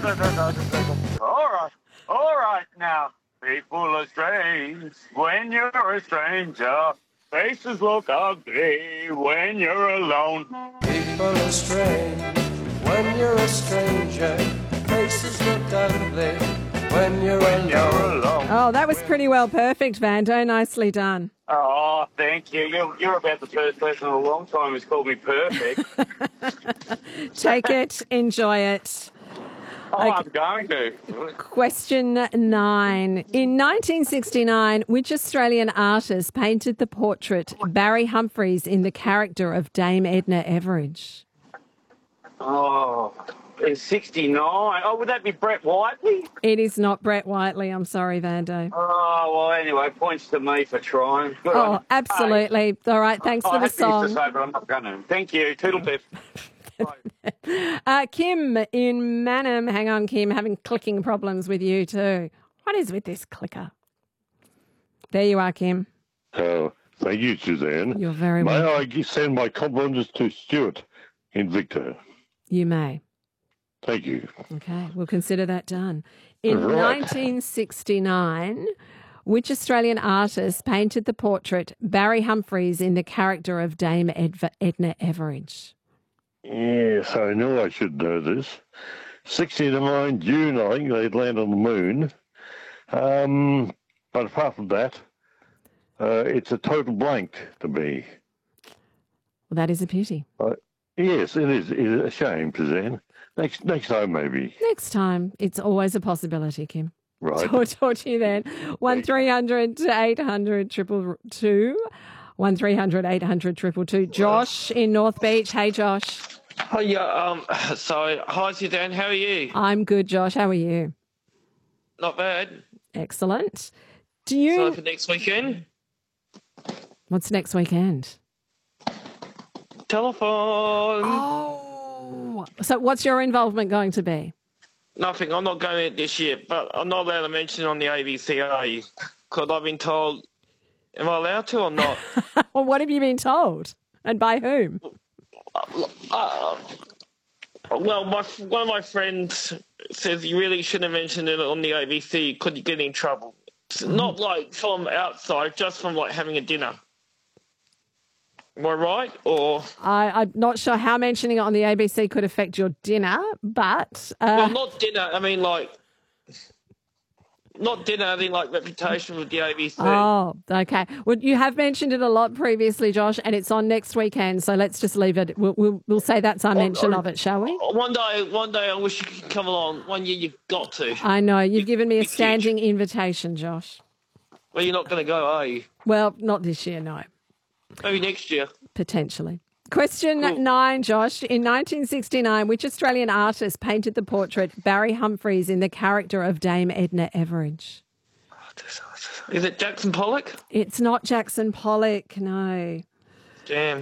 All right now. People are strange when you're a stranger. Faces look ugly when you're alone. People are strange when you're a stranger. Faces look ugly when you're alone. Oh, that was pretty well perfect, Vando. Nicely done. Oh, thank you. You're about the first person in a long time who's called me perfect. Take it, enjoy it. Oh, I'm going to. Question 9. In 1969, which Australian artist painted the portrait Barry Humphries in the character of Dame Edna Everage? Oh, in 69. Oh, would that be Brett Whiteley? It is not Brett Whiteley. I'm sorry, Vando. Oh, well, anyway, points to me for trying. Good on Oh, you. absolutely. All right, thanks for the song. I had things to say, but I'm not going to. Thank you. Toodle pip. Kim in Manham. Hang on, Kim. Having clicking problems with you too. What is with this clicker? There you are, Kim. Oh, thank you, Suzanne. You're very welcome. May I send my compliments to Stuart in Victor? You may. Thank you. Okay, we'll consider that done. In Right. 1969, which Australian artist painted the portrait Barry Humphries in the character of Dame Edna Everage? Yes, I know I should know this. 69 June, I think they'd land on the moon. But apart from that, it's a total blank to me. Well, that is a pity. Yes, it is. It is a shame, Suzanne. Next time, maybe. Next time, it's always a possibility, Kim. Right. Talk to you then. 1300 800 222. 1300 800 222. Josh in North Beach. Hey, Josh. Hi, hi, Suzanne. How are you? I'm good, Josh. How are you? Not bad. Excellent. Do you? So for next weekend? What's next weekend? Telephone. Oh. So what's your involvement going to be? Nothing. I'm not going this year, but I'm not allowed to mention it on the ABCA because I've been told. Am I allowed to or not? Well, what have you been told? And by whom? Well, one of my friends says you really shouldn't have mentioned it on the ABC because you get in trouble. It's not like from outside, just from like having a dinner. Am I right? Or I'm not sure how mentioning it on the ABC could affect your dinner, but... well, not dinner. I mean, like... Not dinner, I mean like reputation with the ABC. Oh, okay. Well, you have mentioned it a lot previously, Josh, and it's on next weekend, so let's just leave it. We'll say that's our mention of it, shall we? One day I wish you could come along. One year you've got to. I know. You've given me a standing invitation, Josh. Well, you're not going to go, are you? Well, not this year, no. Maybe next year. Potentially. Question 9, Josh. In 1969, which Australian artist painted the portrait Barry Humphries in the character of Dame Edna Everage? Is it Jackson Pollock? It's not Jackson Pollock, no. Damn.